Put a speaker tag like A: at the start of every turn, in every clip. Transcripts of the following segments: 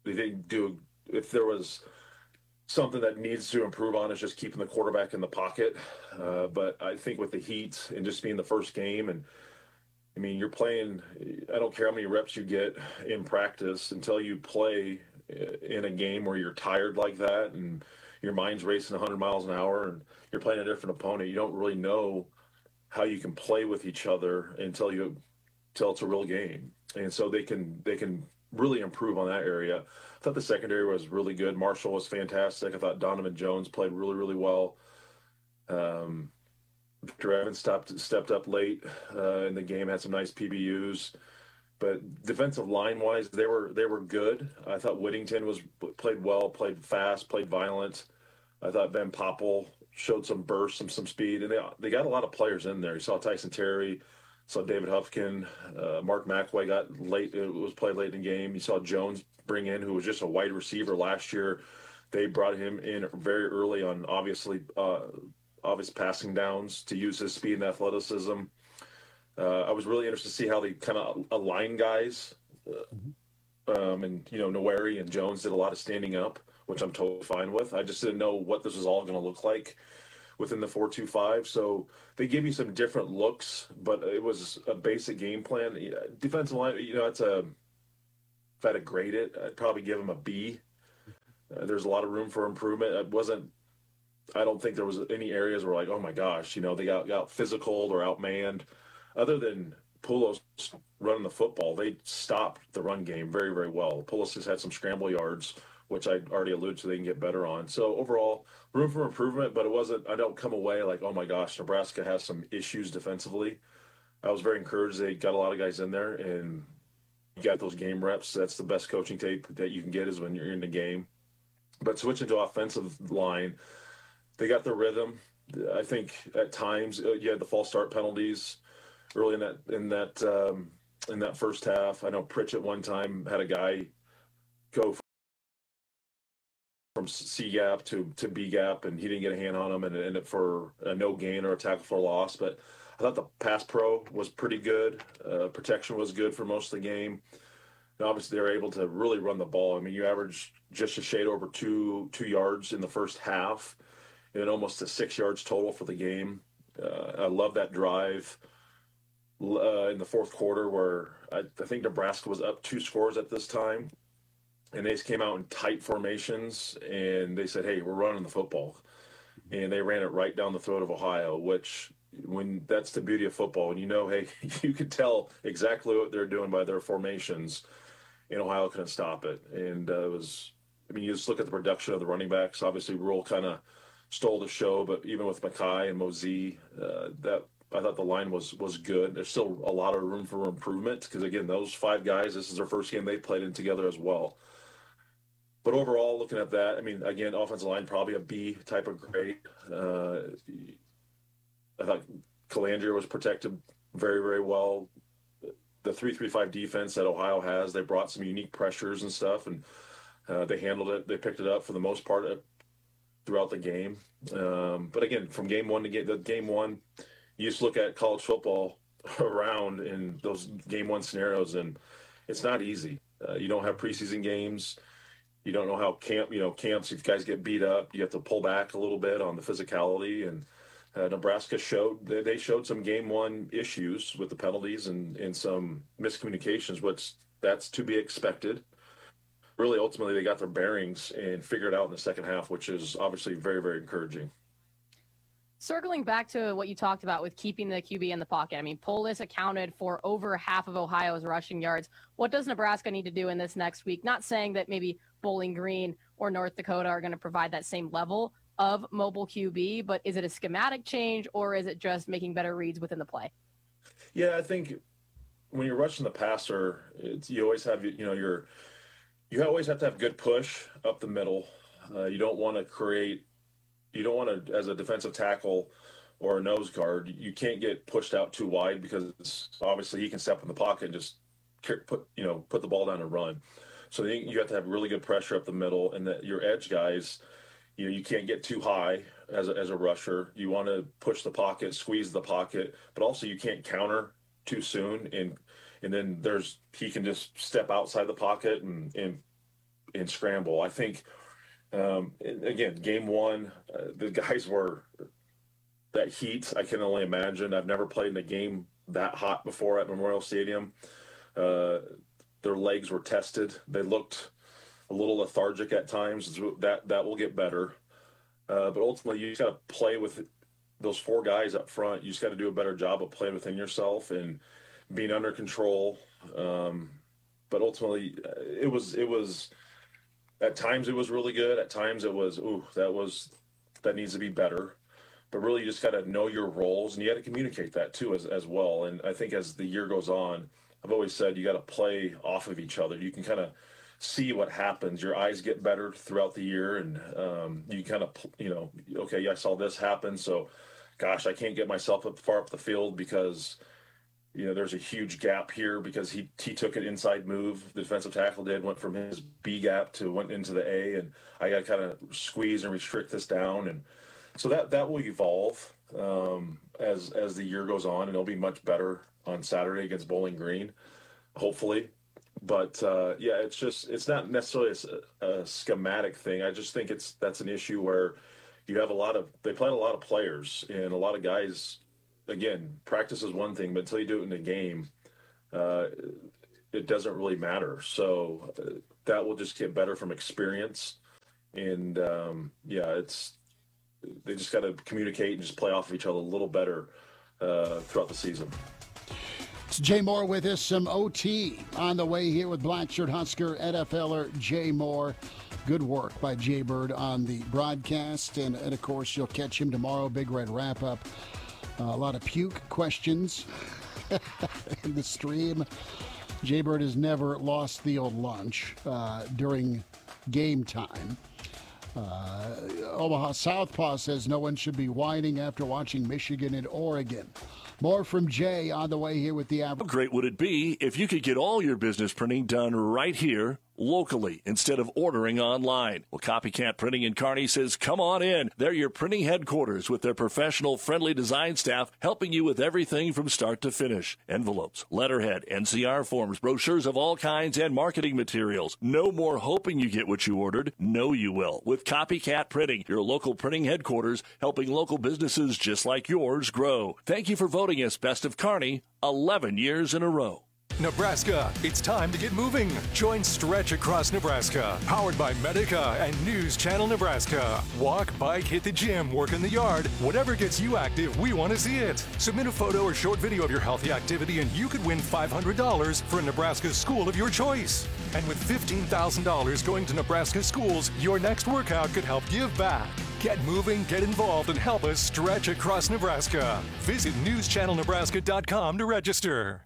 A: they didn't do. If there was something that needs to improve on, is just keeping the quarterback in the pocket. But I think with the Heat and just being the first game, and I mean, you're playing. I don't care how many reps you get in practice until you play in a game where you're tired like that and your mind's racing 100 miles an hour and you're playing a different opponent. You don't really know how you can play with each other until it's a real game. And so they can really improve on that area. I thought the secondary was really good. Marshall was fantastic. I thought Donovan Jones played really, really well. Um, Victor Evans stepped up late in the game, had some nice PBUs. But defensive line wise, they were good. I thought Whittington was played well, played fast, played violent. I thought Ben Popple showed some burst, some speed, and they got a lot of players in there. You saw Tyson Terry, saw David Huffkin, Mark McWay got late. It was played late in the game. You saw Jones bring in, who was just a wide receiver last year. They brought him in very early on, obvious passing downs to use his speed and athleticism. I was really interested to see how they kind of align guys.
B: Mhm.
A: And Noweri and Jones did a lot of standing up, which I'm totally fine with. I just didn't know what this was all going to look like within the 4-2-5. So they give you some different looks, but it was a basic game plan. Defensive line, it's a if I had to grade it, I'd probably give them a B. There's a lot of room for improvement. It wasn't. I don't think there was any areas where like, oh my gosh, they got physical or outmanned. Other than Poulos running the football, they stopped the run game very, very well. Poulos has had some scramble yards, which I already alluded to they can get better on. So overall, room for improvement, but it wasn't. I don't come away like, oh my gosh, Nebraska has some issues defensively. I was very encouraged. They got a lot of guys in there, and you got those game reps. That's the best coaching tape that you can get is when you're in the game. But switching to offensive line, they got the rhythm. I think at times you had the false start penalties early in that first half. I know Pritchett one time had a guy go from C gap to B gap, and he didn't get a hand on him, and it ended for a no gain or a tackle for loss. But I thought the pass pro was pretty good. Protection was good for most of the game. And obviously, they were able to really run the ball. I mean, you averaged just a shade over two yards in the first half, and almost to 6 yards total for the game. I love that drive in the fourth quarter where I think Nebraska was up 2 scores at this time, and they just came out in tight formations and they said, "Hey, we're running the football," and they ran it right down the throat of Ohio. Which, when that's the beauty of football, and hey, you could tell exactly what they're doing by their formations, and Ohio couldn't stop it. And it was, I mean, you just look at the production of the running backs. Obviously, Rule kind of stole the show, but even with Mackay and Mosee, that I thought the line was good. There's still a lot of room for improvement because again, those five guys, this is their first game they played in together as well. But overall, looking at that, I mean, again, offensive line probably a B type of grade. I thought Calandria was protected very, very well. The 3-3-5 defense that Ohio has, they brought some unique pressures and stuff, and they handled it. They picked it up for the most part throughout the game. But again, from game one to game one, you just look at college football around in those game one scenarios, and it's not easy. You don't have preseason games. You don't know how camps, if guys get beat up, you have to pull back a little bit on the physicality. And Nebraska they showed some game one issues with the penalties and some miscommunications, which that's to be expected. Really, ultimately, they got their bearings and figured it out in the second half, which is obviously very, very encouraging.
C: Circling back to what you talked about with keeping the QB in the pocket, I mean, Polis accounted for over half of Ohio's rushing yards. What does Nebraska need to do in this next week? Not saying that maybe Bowling Green or North Dakota are going to provide that same level of mobile QB, but is it a schematic change or is it just making better reads within the play?
A: Yeah, I think when you're rushing the passer, you always have you always have to have good push up the middle. You don't want to as a defensive tackle or a nose guard, you can't get pushed out too wide because obviously he can step in the pocket and just put the ball down and run. So you have to have really good pressure up the middle, and that your edge guys, you can't get too high as a rusher. You want to push the pocket, squeeze the pocket, but also you can't counter too soon, and then he can just step outside the pocket and and scramble. I think, again, game one, the guys were that heat. I can only imagine. I've never played in a game that hot before at Memorial Stadium. Their legs were tested. They looked a little lethargic at times. That will get better. But ultimately, you just got to play with those four guys up front. You just got to do a better job of playing within yourself and being under control. But ultimately, it was at times it was really good. At times it was, that needs to be better. But really, you just got to know your roles, and you got to communicate that too as well. And I think as the year goes on, I've always said you got to play off of each other. You can kind of see what happens. Your eyes get better throughout the year, and you kind of, okay, I saw this happen, so gosh, I can't get myself far up the field because there's a huge gap here because he took an inside move. The defensive tackle went from his B gap went into the A, and I got to kind of squeeze and restrict this down, and so that will evolve as the year goes on, and it'll be much better on Saturday against Bowling Green, hopefully. But it's not necessarily a schematic thing. I just think that's an issue where you have they play a lot of players and a lot of guys. Again, practice is one thing, but until you do it in a game, it doesn't really matter. So that will just get better from experience. And they just got to communicate and just play off of each other a little better throughout the season.
B: It's Jay Moore with us. Some OT on the way here with Blackshirt Husker NFLer Jay Moore. Good work by Jay Bird on the broadcast. And of course, you'll catch him tomorrow. Big Red wrap-up. A lot of puke questions in the stream. Jay Bird has never lost the old lunch during game time. Omaha Southpaw says no one should be whining after watching Michigan and Oregon. More from Jay on the way here with the average.
D: How great would it be if you could get all your business printing done right here locally instead of ordering online? Well, Copycat Printing in Kearney says, come on in. They're your printing headquarters with their professional, friendly design staff helping you with everything from start to finish. Envelopes, letterhead, NCR forms, brochures of all kinds, and marketing materials. No more hoping you get what you ordered. Know you will. With Copycat Printing, your local printing headquarters, helping local businesses just like yours grow. Thank you for voting us Best of Kearney 11 years in a row.
E: Nebraska, it's time to get moving. Join Stretch Across Nebraska, powered by Medica and News Channel Nebraska. Walk, bike, hit the gym, work in the yard. Whatever gets you active, we want to see it. Submit a photo or short video of your healthy activity and you could win $500 for a Nebraska school of your choice. And with $15,000 going to Nebraska schools, your next workout could help give back. Get moving, get involved, and help us stretch across Nebraska. Visit newschannelnebraska.com to register.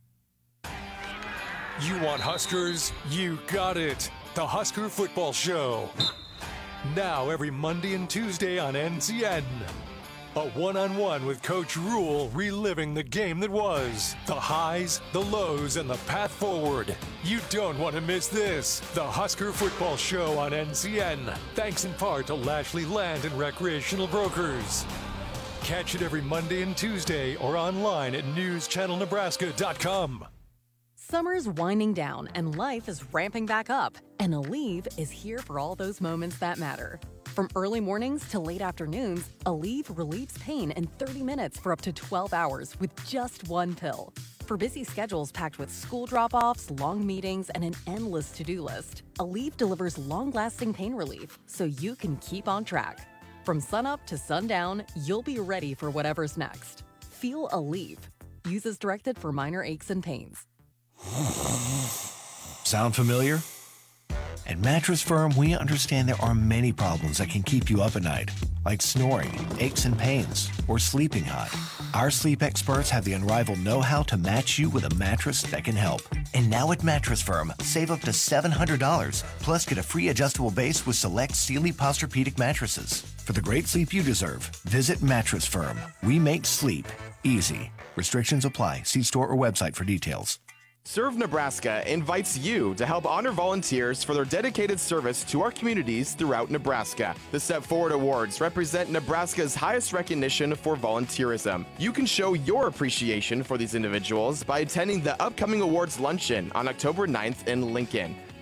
E: You want Huskers? You got it. The Husker Football Show. Now every Monday and Tuesday on NCN. A one-on-one with Coach Rule reliving the game that was. The highs, the lows, and the path forward. You don't want to miss this. The Husker Football Show on NCN. Thanks in part to Lashley Land and Recreational Brokers. Catch it every Monday and Tuesday or online at newschannelnebraska.com.
F: Summer's winding down and life is ramping back up. And Aleve is here for all those moments that matter. From early mornings to late afternoons, Aleve relieves pain in 30 minutes for up to 12 hours with just one pill. For busy schedules packed with school drop-offs, long meetings, and an endless to-do list, Aleve delivers long-lasting pain relief so you can keep on track. From sunup to sundown, you'll be ready for whatever's next. Feel Aleve. Use as directed for minor aches and pains.
G: Sound familiar? At Mattress Firm, we understand there are many problems that can keep you up at night, like snoring, aches and pains, or sleeping hot. Our sleep experts have the unrivaled know-how to match you with a mattress that can help. And now at Mattress Firm, save up to $700, plus get a free adjustable base with select Sealy Posturepedic mattresses. For the great sleep you deserve, visit Mattress Firm. We make sleep easy. Restrictions apply. See store or website for details.
H: Serve Nebraska invites you to help honor volunteers for their dedicated service to our communities throughout Nebraska. The Step Forward Awards represent Nebraska's highest recognition for volunteerism. You can show your appreciation for these individuals by attending the upcoming awards luncheon on October 9th in Lincoln.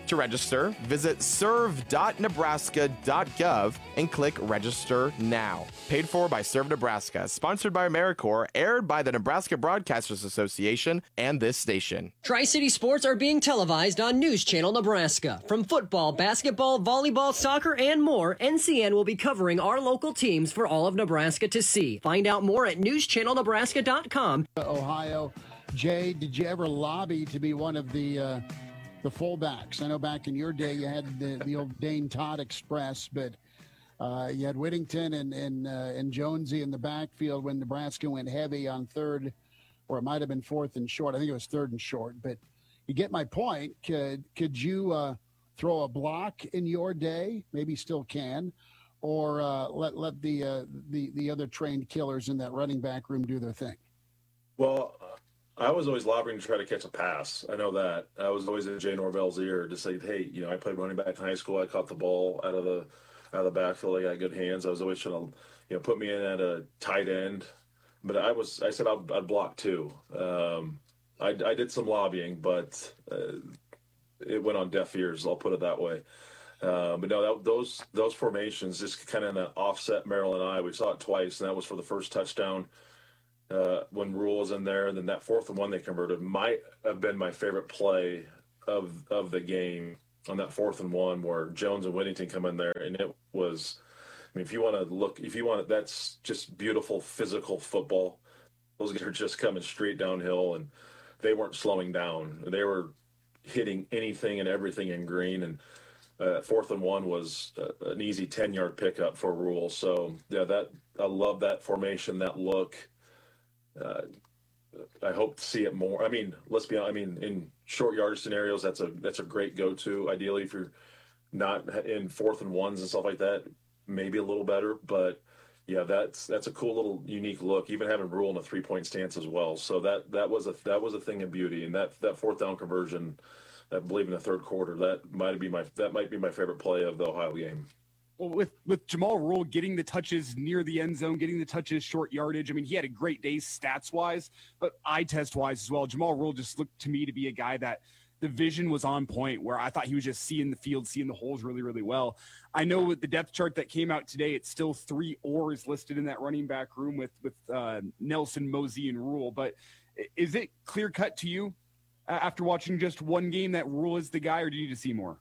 H: To register, visit serve.nebraska.gov and click Register Now. Paid for by Serve Nebraska, sponsored by AmeriCorps, aired by the Nebraska Broadcasters Association and this station.
I: Tri-City Sports are being televised on News Channel Nebraska. From football, basketball, volleyball, soccer, and more, NCN will be covering our local teams for all of Nebraska to see. Find out more at newschannelnebraska.com.
B: Ohio. Jay, did you ever lobby to be one of the fullbacks? I know back in your day you had the old Dane Todd Express, but you had Whittington and Jonesy in the backfield when Nebraska went heavy on third, or it might have been fourth and short. I think it was third and short, but you get my point. Could you throw a block in your day? Maybe still can, or let the other trained killers in that running back room do their thing?
A: Well, I was always lobbying to try to catch a pass. I know that. I was always in Jay Norvell's ear to say, hey, I played running back in high school. I caught the ball out of the backfield. I got good hands. I was always trying to, put me in at a tight end. But I said I'd block too. I did some lobbying, but it went on deaf ears. I'll put it that way. But no, those formations, just kind of in an offset Maryland and we saw it twice, and that was for the first touchdown. When Rule was in there, and then that 4th and 1 they converted might have been my favorite play of the game on that 4th and 1 where Jones and Whittington come in there, and it was, if you want to that's just beautiful physical football. Those guys are just coming straight downhill, and they weren't slowing down. They were hitting anything and everything in green, and 4th and 1 was an easy 10-yard pickup for Rule. So yeah, I love that formation, that look. I hope to see it more. Let's be honest. In short yardage scenarios, that's a great go-to. Ideally, if you're not in 4th and 1s and stuff like that, maybe a little better. But yeah, that's a cool little unique look. Even having Rule in a 3-point stance as well. So that was a thing of beauty. And that 4th down conversion, I believe in the third quarter, that might be my favorite play of the Ohio game.
J: Well, with Jamal Rule getting the touches near the end zone, getting the touches short yardage, he had a great day stats-wise, but eye test-wise as well. Jamal Rule just looked to me to be a guy that the vision was on point, where I thought he was just seeing the field, seeing the holes really, really well. I know with the depth chart that came out today, it's still 3 oars listed in that running back room with Nelson, Mosey, and Rule. But is it clear-cut to you after watching just one game that Rule is the guy, or do you need to see more?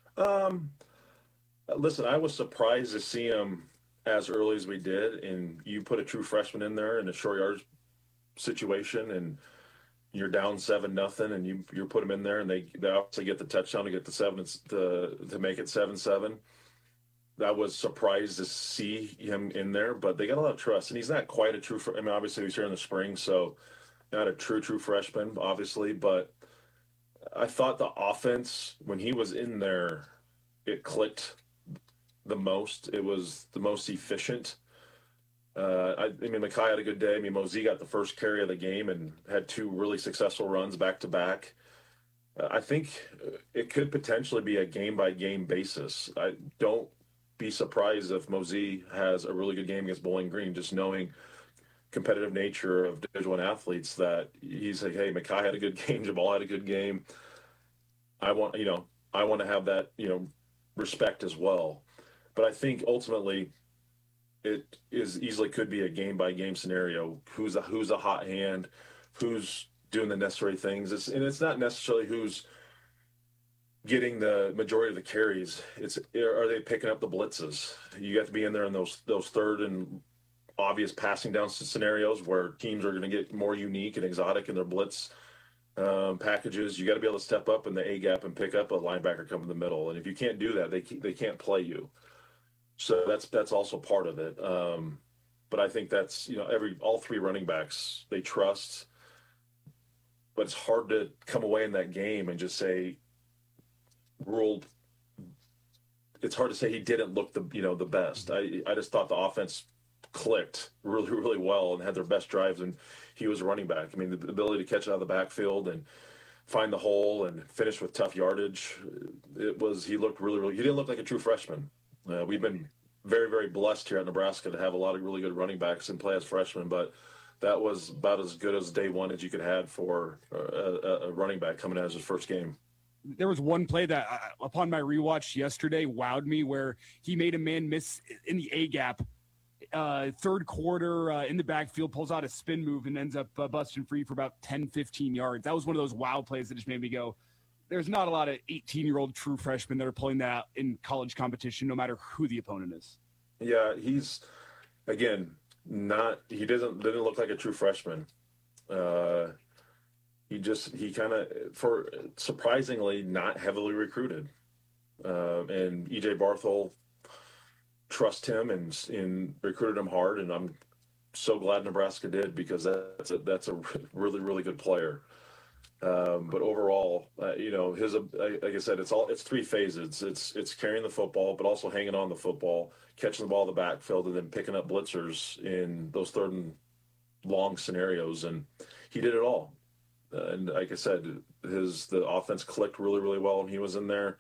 A: Listen, I was surprised to see him as early as we did, and you put a true freshman in there in a short yardage situation, and you're down 7-0, and you put him in there, and they obviously get the touchdown to get the 7 to make it 7-7. I was surprised to see him in there, but they got a lot of trust, and he's not quite a true. Obviously he's here in the spring, so not a true freshman, obviously, but I thought the offense when he was in there, it clicked the most. It was the most efficient. Mekhi had a good day. Mosey got the first carry of the game and had 2 really successful runs back to back. I think it could potentially be a game by game basis. I don't be surprised if Mosey has a really good game against Bowling Green, just knowing competitive nature of Division I athletes, that he's like, hey, Mekhi had a good game, Jabal had a good game. I want to have that, respect as well. But I think ultimately it is easily could be a game by game scenario. Who's a hot hand, who's doing the necessary things. It's not necessarily who's getting the majority of the carries. Are they picking up the blitzes? You have to be in there in those third and obvious passing down scenarios where teams are going to get more unique and exotic in their blitz packages. You got to be able to step up in the A gap and pick up a linebacker coming in the middle. And if you can't do that, they can't play you. So that's also part of it. But I think that's, all 3 running backs they trust. But it's hard to come away in that game and just say Rule. It's hard to say he didn't look the best. I just thought the offense clicked really, really well and had their best drives, and he was a running back. The ability to catch it out of the backfield and find the hole and finish with tough yardage. He looked really, really. He didn't look like a true freshman. We've been very, very blessed here at Nebraska to have a lot of really good running backs and play as freshmen, but that was about as good as day one as you could have for a running back coming out as his first game.
J: there was one play that, upon my rewatch yesterday, wowed me, where he made a man miss in the A gap. Third quarter in the backfield, pulls out a spin move and ends up busting free for about 10, 15 yards. That was one of those wow plays that just made me go, there's not a lot of 18-year-old true freshmen that are pulling that in college competition, no matter who the opponent is.
A: Yeah, he's, again, he didn't look like a true freshman. He kind of, for surprisingly, not heavily recruited. And EJ Barthol trust him and recruited him hard, and I'm so glad Nebraska did, because that's a really, really good player. But overall, like I said, it's three phases. It's carrying the football, but also hanging on the football, catching the ball in the backfield, and then picking up blitzers in those third and long scenarios. And he did it all. And like I said, the offense clicked really, really well when he was in there.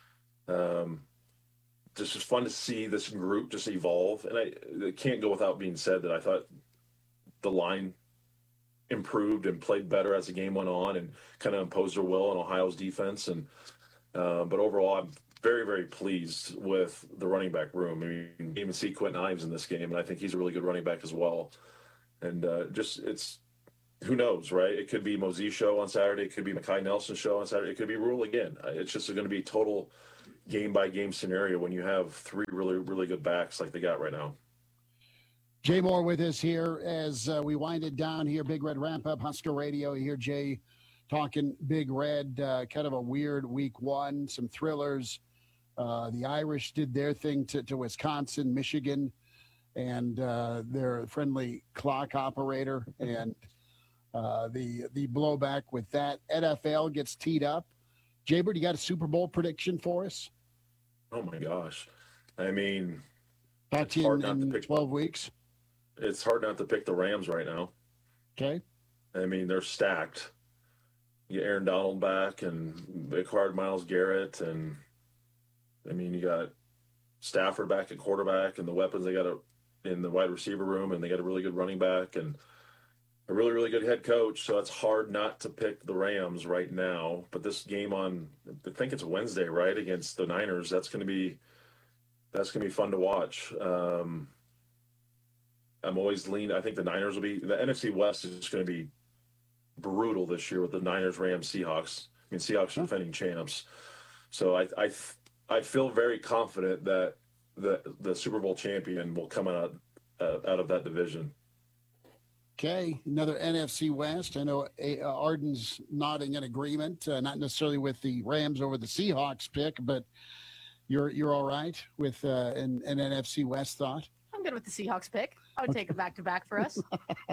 A: Just was fun to see this group just evolve. And it can't go without being said that I thought the line improved and played better as the game went on and kind of imposed their will on Ohio's defense. And but overall, I'm very, very pleased with the running back room. I mean, you can even see Quentin Ives in this game, and I think he's a really good running back as well. And who knows, right? It could be Mosie's show on Saturday. It could be Mekhi Nelson's show on Saturday. It could be Rule again. It's just going to be a total game-by-game scenario when you have three really, really good backs like they got right now.
B: Jay Moore with us here as we wind it down here. Big Red Ramp Up, Husker Radio. You hear Jay talking Big Red, kind of a weird week one, some thrillers. The Irish did their thing to Wisconsin, Michigan, and their friendly clock operator, and the blowback with that. NFL gets teed up. Jaybird, you got a Super Bowl prediction for us?
A: Oh, my gosh. I mean,
B: that's in 12 weeks.
A: It's hard not to pick the Rams right now.
B: Okay.
A: I mean, they're stacked. You get Aaron Donald back, and they acquired Myles Garrett, and I mean, you got Stafford back at quarterback, and the weapons they got in the wide receiver room, and they got a really good running back and a really, really good head coach. So it's hard not to pick the Rams right now. But this game on, I think it's Wednesday, right, against the Niners, that's going to be fun to watch. I'm always leaning. I think the Niners will be. The NFC West is just going to be brutal this year with the Niners, Rams, Seahawks. I mean, Seahawks are defending champs. So I feel very confident that the Super Bowl champion will come out of that division.
B: Okay, another NFC West. I know Arden's nodding in agreement, not necessarily with the Rams over the Seahawks pick, but you're all right with an NFC West thought?
C: I'm good with the Seahawks pick. I would take a back-to-back for us.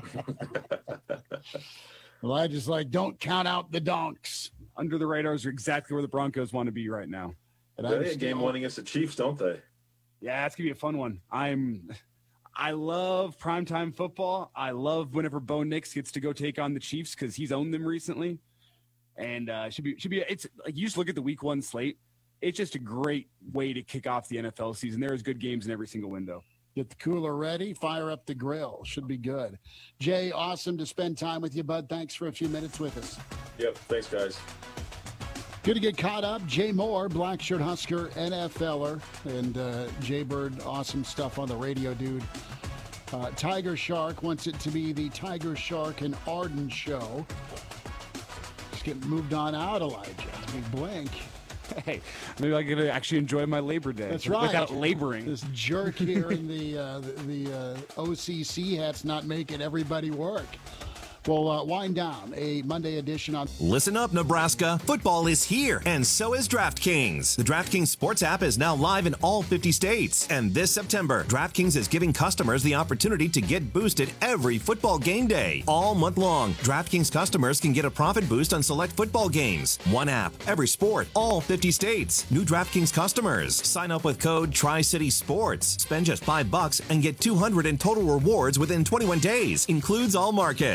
B: Well, I just don't count out the donks.
J: Under the radars are exactly where the Broncos want to be right now.
A: And they had game one against the Chiefs, don't they?
J: Yeah, it's gonna be a fun one. I love primetime football. I love whenever Bo Nix gets to go take on the Chiefs because he's owned them recently. And should be. It's like you just look at the week one slate. It's just a great way to kick off the NFL season. There is good games in every single window.
B: Get the cooler ready. Fire up the grill. Should be good. Jay, awesome to spend time with you, bud. Thanks for a few minutes with us.
A: Yep. Thanks, guys.
B: Good to get caught up. Jay Moore, Black Shirt Husker, NFLer, and Jay Bird, awesome stuff on the radio, dude. Tiger Shark wants it to be the Tiger Shark and Arden show. Just get moved on out, Elijah. Big blink.
J: Hey, maybe I get to actually enjoy my Labor Day.
B: That's right.
J: Without laboring.
B: This jerk here in the OCC hat's not making everybody work. We'll wind down a Monday edition on.
K: Listen up, Nebraska. Football is here, and so is DraftKings. The DraftKings Sports app is now live in all 50 states. And this September, DraftKings is giving customers the opportunity to get boosted every football game day. All month long, DraftKings customers can get a profit boost on select football games. One app, every sport, all 50 states. New DraftKings customers. Sign up with code Tri-City Sports. Spend just $5 and get $200 in total rewards within 21 days. Includes all markets. That's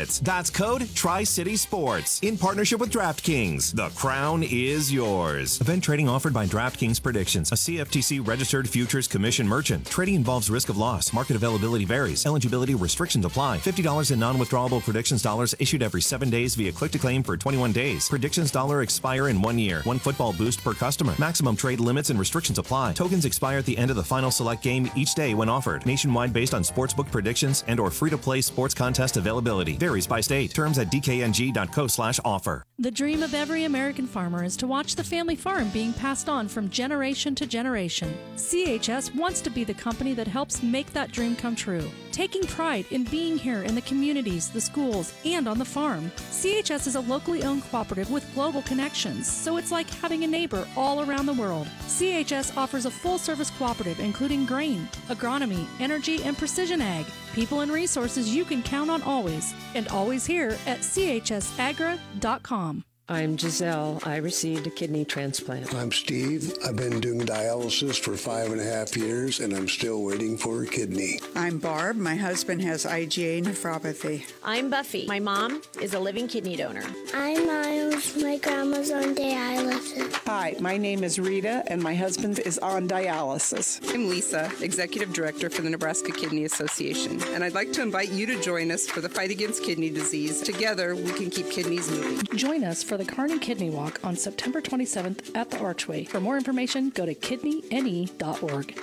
K: That's code Tri-City Sports in partnership with DraftKings. The crown is yours. Event trading offered by DraftKings Predictions, a CFTC registered futures commission merchant. Trading involves risk of loss. Market availability varies. Eligibility restrictions apply. $50 in non-withdrawable predictions dollars issued every 7 days via click to claim for 21 days. Predictions dollar expire in 1 year. 1 football boost per customer. Maximum trade limits and restrictions apply. Tokens expire at the end of the final select game each day when offered. Nationwide based on sportsbook predictions and or free-to-play sports contest availability. Varies by state. Terms at dkng.co/offer.
L: The dream of every American farmer is to watch the family farm being passed on from generation to generation. CHS wants to be the company that helps make that dream come true, taking pride in being here in the communities, the schools, and on the farm. CHS is a locally owned cooperative with global connections, so it's like having a neighbor all around the world. CHS offers a full-service cooperative including grain, agronomy, energy, and precision ag. People and resources you can count on always, and always here at chsagra.com.
M: I'm Giselle. I received a kidney transplant.
N: I'm Steve. I've been doing dialysis for 5.5 years, and I'm still waiting for a kidney.
O: I'm Barb. My husband has IgA nephropathy.
P: I'm Buffy. My mom is a living kidney donor.
Q: I'm Miles. My grandma's on dialysis.
R: Hi, my name is Rita, and my husband is on dialysis.
S: I'm Lisa, Executive Director for the Nebraska Kidney Association, and I'd like to invite you to join us for the fight against kidney disease. Together, we can keep kidneys moving.
L: Join us for the Kearney Kidney Walk on September 27th at the Archway. For more information, go to kidneyne.org.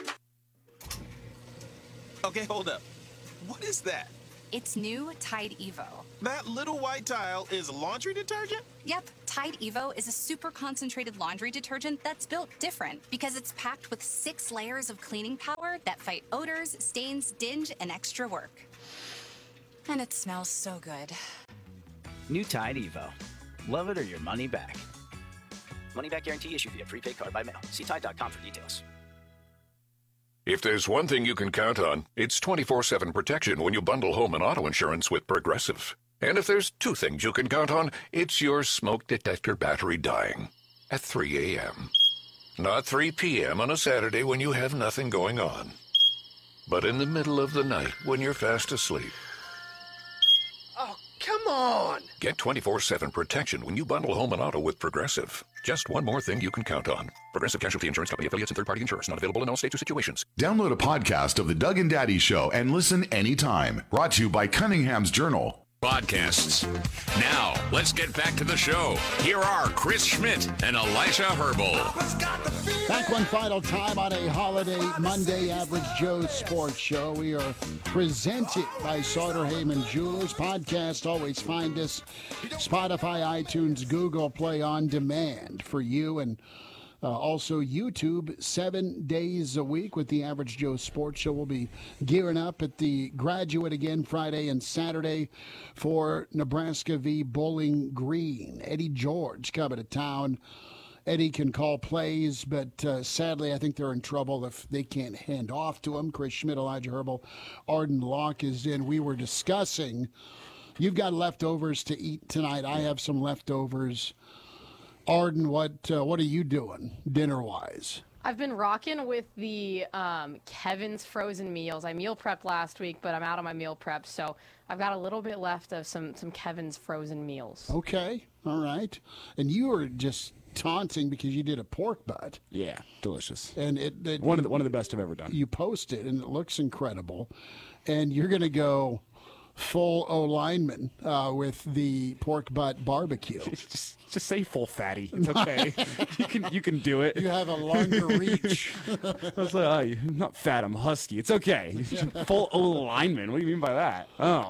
T: Okay, hold up. What is that?
U: It's new Tide Evo.
T: That little white tile is laundry detergent?
U: Yep, Tide Evo is a super concentrated laundry detergent that's built different because it's packed with 6 layers of cleaning power that fight odors, stains, dinge, and extra work. And it smells so good.
V: New Tide Evo. Love it or your money back. Money back guarantee issued via prepaid card by mail. See Tide.com for details.
W: If there's one thing you can count on, it's 24/7 protection when you bundle home and auto insurance with Progressive. And if there's 2 things you can count on, it's your smoke detector battery dying at 3 a.m. Not 3 p.m. on a Saturday when you have nothing going on, but in the middle of the night when you're fast asleep.
T: Oh, come on!
W: Get 24/7 protection when you bundle home and auto with Progressive. Just one more thing you can count on. Progressive Casualty Insurance Company affiliates and third-party insurers. Not available in all states or situations.
X: Download a podcast of The Doug and Daddy Show and listen anytime. Brought to you by Cunningham's Journal.
Y: Podcasts. Now, let's get back to the show. Here are Chris Schmidt and Elijah Herbal.
B: Back one final time on a holiday Monday Average Joe Sports Show. We are presented by Sauter Heyman Jewelers. Podcast, always find us Spotify, iTunes, Google Play on demand for you, and also YouTube 7 days a week with the Average Joe Sports Show. We'll be gearing up at the Graduate again Friday and Saturday for Nebraska v. Bowling Green. Eddie George coming to town. Eddie can call plays, but sadly I think they're in trouble if they can't hand off to him. Chris Schmidt, Elijah Herbal, Arden Locke is in. We were discussing, you've got leftovers to eat tonight. I have some leftovers. Arden, what are you doing dinner-wise?
C: I've been rocking with the Kevin's frozen meals. I meal prepped last week, but I'm out of my meal prep, so I've got a little bit left of some Kevin's frozen meals.
B: Okay, all right. And you were just taunting because you did a pork butt.
J: Yeah, delicious.
B: And it
J: one of the best I've ever done.
B: You posted, and it looks incredible. And you're going to go full O-lineman with the pork butt barbecue.
J: Just say full fatty. It's okay. you can do it.
B: You have a longer reach.
J: I was like, oh, I'm not fat. I'm husky. It's okay. Full O-lineman. What do you mean by that?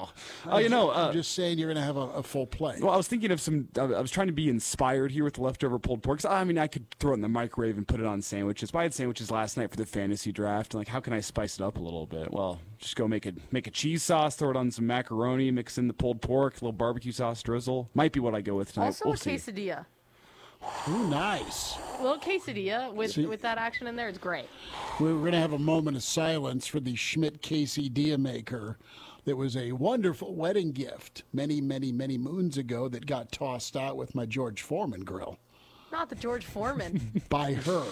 B: I'm just saying you're going to have a full plate.
J: Well, I was thinking of I was trying to be inspired here with the leftover pulled pork. I mean, I could throw it in the microwave and put it on sandwiches. But I had sandwiches last night for the fantasy draft. And how can I spice it up a little bit? Well, just go make a cheese sauce, throw it on some macaroni, mix in the pulled pork, a little barbecue sauce drizzle. Might be what I go with tonight.
C: Also
J: we'll
C: a
J: see.
C: quesadilla.
B: Ooh, nice.
C: A little quesadilla with that action in there is great.
B: We're going to have a moment of silence for the Schmidt quesadilla maker. That was a wonderful wedding gift many, many, many moons ago that got tossed out with my George Foreman grill.
C: Not the George Foreman.
B: By her.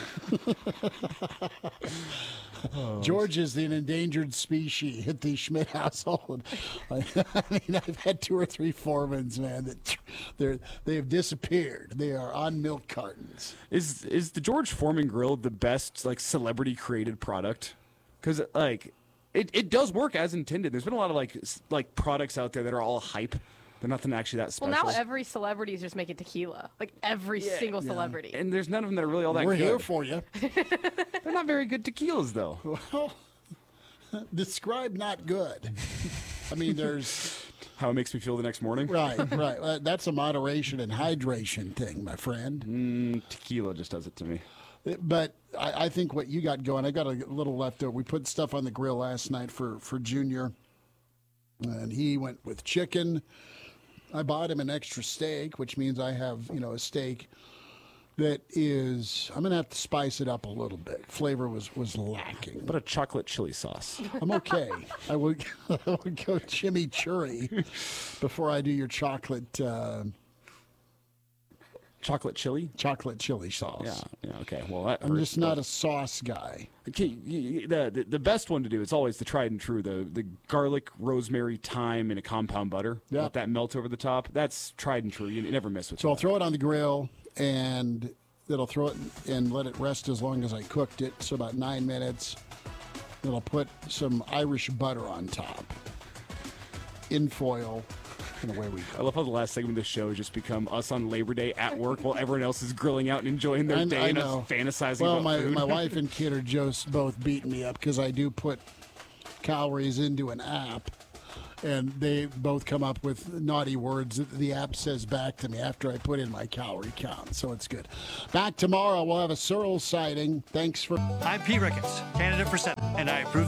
B: George is an endangered species at the Schmidt household. I mean, I've had 2 or 3 Foremans, man, that they have disappeared. They are on milk cartons.
J: Is the George Foreman grill the best like celebrity created product? Because like it does work as intended. There's been a lot of like products out there that are all hype. They're nothing actually that special.
C: Well, now every celebrity is just making tequila. Like every single celebrity.
J: And there's none of them that are really all that
B: We're
J: good.
B: here for you.
J: They're not very good tequilas, though.
B: Well, describe not good. I mean, there's...
J: How it makes me feel the next morning?
B: Right. That's a moderation and hydration thing, my friend.
J: Tequila just does it to me.
B: But I think what you got going, I got a little leftover. We put stuff on the grill last night for Junior, and he went with chicken. I bought him an extra steak, which means I have, a steak that is, I'm going to have to spice it up a little bit. Flavor was lacking.
J: But a chocolate chili sauce.
B: I'm okay. I would go chimichurri before I do your chocolate
J: chocolate chili?
B: Chocolate chili sauce.
J: Yeah, okay. Well,
B: I'm just not a sauce guy.
J: Okay, the best one to do, it's always the tried and true, the garlic, rosemary, thyme, and a compound butter.
B: Yeah.
J: Let that melt over the top. That's tried and true. You never miss with
B: So I'll throw it on the grill, and then I'll throw it and let it rest as long as I cooked it, so about 9 minutes. Then I'll put some Irish butter on top in foil. And away we go.
J: I love how the last segment of the show has just become us on Labor Day at work while everyone else is grilling out and enjoying their day and us fantasizing about food.
B: My wife and kid are just both beating me up because I do put calories into an app, and they both come up with naughty words that the app says back to me after I put in my calorie count. So it's good. Back tomorrow, we'll have a Searles sighting. Thanks for...
D: I'm Pete Ricketts, candidate for Senate, and I approve